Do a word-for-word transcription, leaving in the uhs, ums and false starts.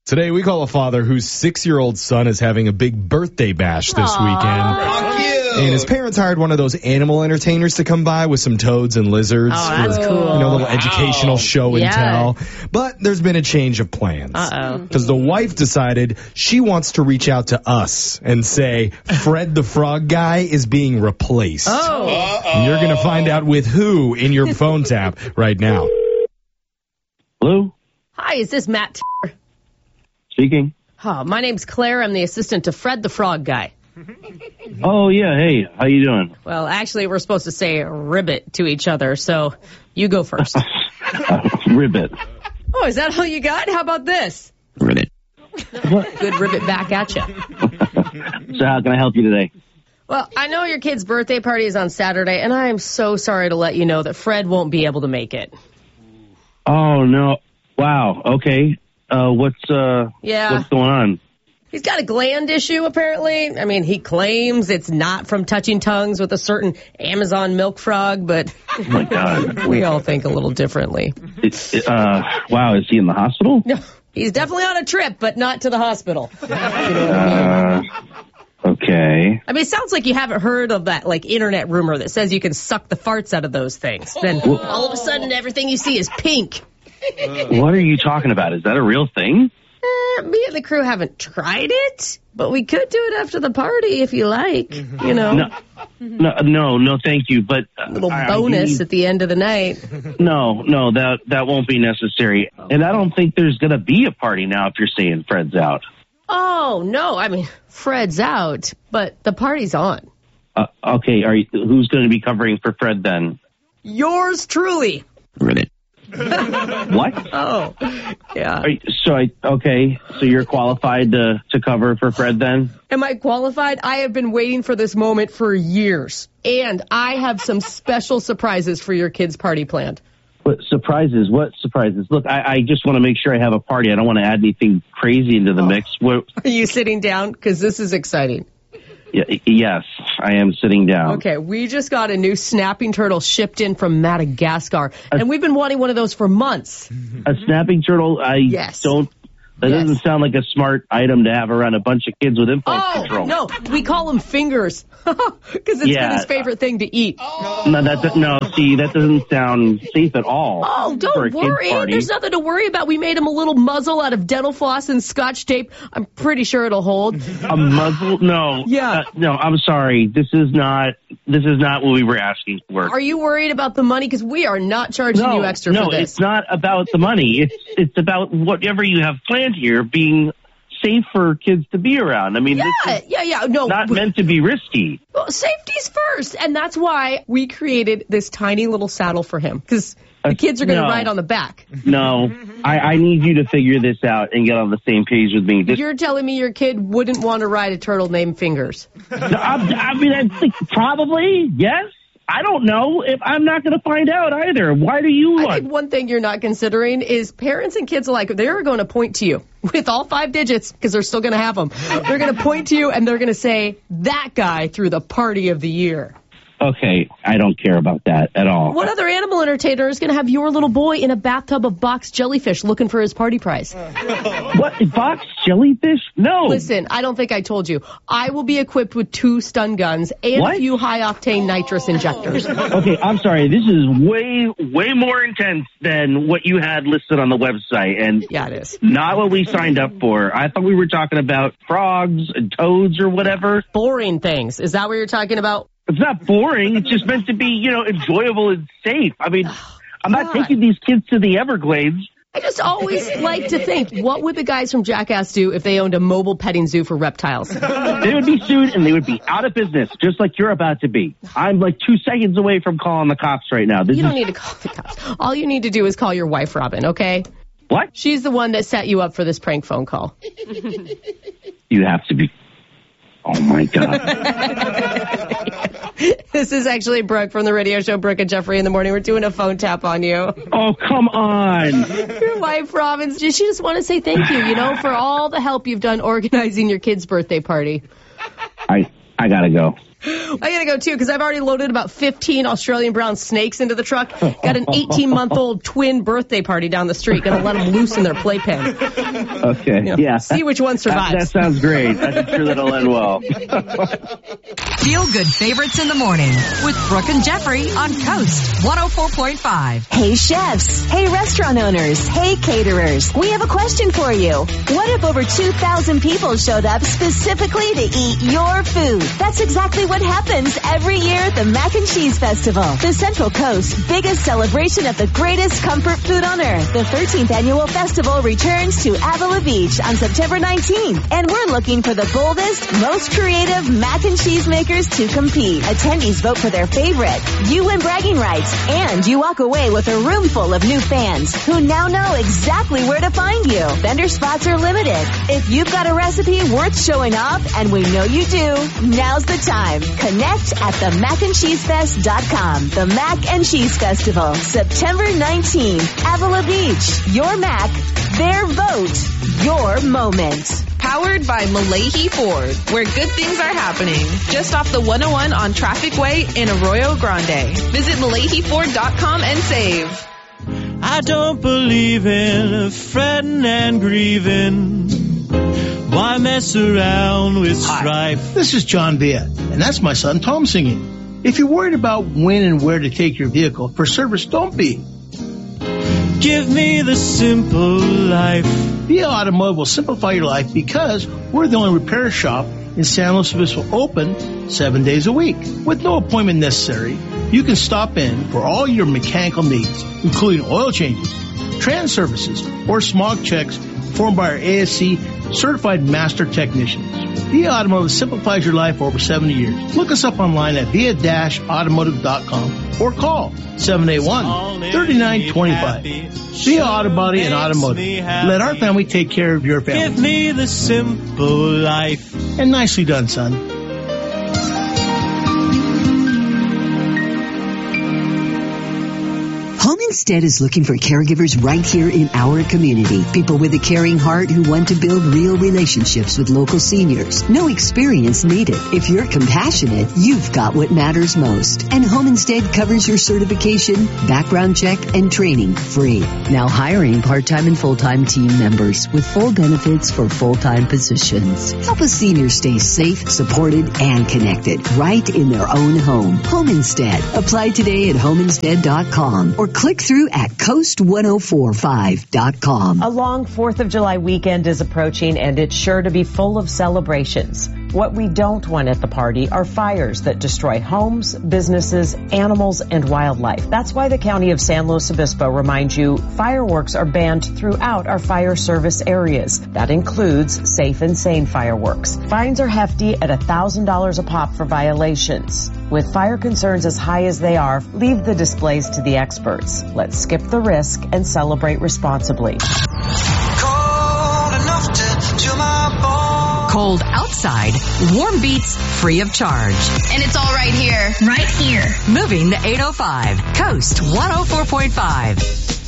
Today, we call a father whose six-year-old son is having a big birthday bash this Aww. weekend. How cute. And his parents hired one of those animal entertainers to come by with some toads and lizards. Oh, that's for, cool. You know, a little Wow. educational show and Yeah. tell. But there's been a change of plans. Uh-oh. Because the wife decided she wants to reach out to us and say, Fred the Frog Guy is being replaced. Oh. And you're going to find out with who in your phone tap right now. Hello? Hi, is this Matt? Speaking. Oh, my name's Claire. I'm the assistant to Fred the Frog Guy. Oh, yeah. Hey, how you doing? Well, actually, we're supposed to say ribbit to each other, so you go first. uh, ribbit. Oh, is that all you got? How about this? Ribbit. Good ribbit back at you. So how can I help you today? Well, I know your kid's birthday party is on Saturday, and I am so sorry to let you know that Fred won't be able to make it. Oh, no. Wow. Okay. Uh, what's, uh, Yeah. what's going on? He's got a gland issue, apparently. I mean, he claims it's not from touching tongues with a certain Amazon milk frog, but Oh, my God. we all think a little differently. It, it, uh, wow. Is he in the hospital? No, he's definitely on a trip, but not to the hospital. You know what I mean? Uh, okay. I mean, it sounds like you haven't heard of that, like, internet rumor that says you can suck the farts out of those things. Then all of a sudden, everything you see is pink. What are you talking about? Is that a real thing? Eh, me and the crew haven't tried it, but we could do it after the party if you like, you know. No, no, no, no thank you. But uh, Little I- I bonus need- at the end of the night. No, no, that that won't be necessary. And I don't think there's going to be a party now if you're saying Fred's out. Oh, no, I mean, Fred's out, but the party's on. Uh, okay, are you, who's going to be covering for Fred then? Yours truly. Ribbit. What? Oh, yeah. Are you, so I okay, so you're qualified to to cover for Fred then? Am I qualified? I have been waiting for this moment for years, and I have some special surprises for your kids' party planned. What surprises? What surprises? Look, I, I just want to make sure I have a party. I don't want to add anything crazy into the mix. What, Are you sitting down? Because this is exciting. yeah, yes, I am sitting down. Okay, we just got a new snapping turtle shipped in from Madagascar, and we've been wanting one of those for months. A snapping turtle? I Yes. don't. That Yes. doesn't sound like a smart item to have around a bunch of kids with impulse Oh, control. no, we call them fingers, because it's Yeah. been his favorite thing to eat. No, that no. See, that doesn't sound safe at all. Oh, for a don't kid's worry. party. There's nothing to worry about. We made him a little muzzle out of dental floss and scotch tape. I'm pretty sure it'll hold. A muzzle? No. Yeah. Uh, no, I'm sorry. This is not. This is not what we were asking for. Are you worried about the money? Because we are not charging no, you extra no, for this. it's not about the money. It's it's about whatever you have planned here being safe for kids to be around. I mean, Yeah, this is yeah, yeah. No, not meant to be risky. well, safety's first, and that's why we created this tiny little saddle for him. Because the Uh, kids are going to no. ride on the back. No, I, I need you to figure this out and get on the same page with me. This, You're telling me your kid wouldn't want to ride a turtle named Fingers? I, I mean, I think probably yes. I don't know if I'm not going to find out either. Why do you I want? think one thing you're not considering is parents and kids alike, they're going to point to you with all five digits, because they're still going to have them. They're going to point to you and they're going to say, that guy threw the party of the year. Okay, I don't care about that at all. What other animal entertainer is going to have your little boy in a bathtub of boxed jellyfish looking for his party prize? What, box jellyfish? No. Listen, I don't think I told you. I will be equipped with two stun guns and What? a few high-octane nitrous injectors. Okay, I'm sorry. This is way, way more intense than what you had listed on the website, and Yeah, it is. not what we signed up for. I thought we were talking about frogs and toads or whatever. Boring things. Is that what you're talking about? It's not boring. It's just meant to be, you know, enjoyable and safe. I mean, I'm not God. taking these kids to the Everglades. I just always like to think, what would the guys from Jackass do if they owned a mobile petting zoo for reptiles? They would be sued and they would be out of business, just like you're about to be. I'm like two seconds away from calling the cops right now. This You don't is need to call the cops. All you need to do is call your wife, Robin, okay? what? She's the one that set you up for this prank phone call. You have to be. Oh my God. This is actually Brooke from the radio show Brooke and Jeffrey in the Morning. We're doing a phone tap on you. Oh, come on. Your wife, Robin, she just want to say thank you, you know, for all the help you've done organizing your kid's birthday party. I I gotta go. I gotta go too because I've already loaded about fifteen Australian brown snakes into the truck. Got an eighteen-month-old twin birthday party down the street. Gonna let them loose in their playpen. Okay, You know, yeah. See which one That, survives. that sounds great. I'm sure that'll end well. Feel good favorites in the morning with Brooke and Jeffrey on Coast one oh four point five. Hey chefs, hey restaurant owners, hey caterers, we have a question for you. What if over two thousand people showed up specifically to eat your food? That's exactly what happens every year at the Mac and Cheese Festival, the Central Coast's biggest celebration of the greatest comfort food on earth. The thirteenth annual festival returns to Avila Beach on September nineteenth, and we're looking for the boldest, most creative mac and cheese makers to compete. Attendees vote for their favorite. You win bragging rights, and you walk away with a room full of new fans who now know exactly where to find you. Vendor spots are limited. If you've got a recipe worth showing off, and we know you do, now's the time. Connect at the mac and cheese fest dot com. The Mac and Cheese Festival, September nineteenth, Avila Beach. Your Mac, their vote, your moment. Powered by Malahi Ford, where good things are happening. Just off the one oh one on Traffic Way in Arroyo Grande. Visit Malahi Ford dot com and save. I don't believe in fretting and grieving. Why mess around with strife? Hi, this is John Villa, and that's my son Tom singing. If you're worried about when and where to take your vehicle for service, don't be. Give me the simple life. Villa Automotive will simplify your life because we're the only repair shop in San Luis Obispo open seven days a week. With no appointment necessary, you can stop in for all your mechanical needs, including oil changes, trans services, or smog checks performed by our A S C certified master technicians. Villa Automotive simplifies your life for over seventy years. Look us up online at via dash automotive dot com or call seven eight one, three nine two five. Via Auto Body and Automotive. Let our family take care of your family. Give me the simple life. And nicely done, son. Home Instead is looking for caregivers right here in our community. People with a caring heart who want to build real relationships with local seniors. No experience needed. If you're compassionate, you've got what matters most. And Home Instead covers your certification, background check, and training free. Now hiring part-time and full-time team members with full benefits for full-time positions. Help a senior stay safe, supported, and connected right in their own home. Home Instead. Apply today at home instead dot com or click through at coast one oh four five dot com. A long fourth of July weekend is approaching, and it's sure to be full of celebrations. What we don't want at the party are fires that destroy homes, businesses, animals, and wildlife. That's why the County of San Luis Obispo reminds you fireworks are banned throughout our fire service areas. That includes safe and sane fireworks. Fines are hefty at one thousand dollars a pop for violations. With fire concerns as high as they are, leave the displays to the experts. Let's skip the risk and celebrate responsibly. Cold enough to chill my bones. Cold outside, warm beats free of charge. And it's all right here. Right here. Moving to eight oh five. Coast one oh four point five.